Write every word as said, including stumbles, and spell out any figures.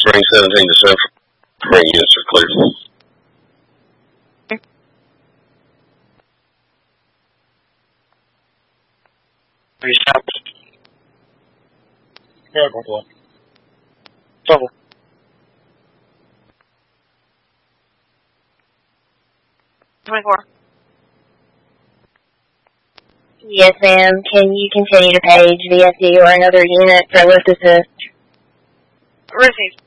Spring seventeen to Central. Spring units are clear. Three stops. Yeah, go for it. Double. twenty-four. Yes, ma'am. Can you continue to page V S D or another unit for lift assist? Received.